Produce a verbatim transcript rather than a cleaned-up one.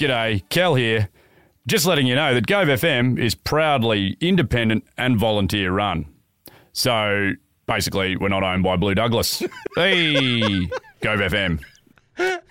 G'day, Kel here. Just letting you know that Gove F M is proudly independent and volunteer run. So, basically, we're not owned by Blue Douglas. Hey, Gove F M.